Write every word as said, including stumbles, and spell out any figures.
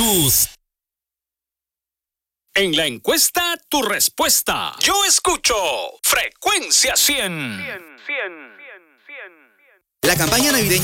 tus... En la encuesta, tu respuesta. Yo escucho Frecuencia cien. La campaña navideña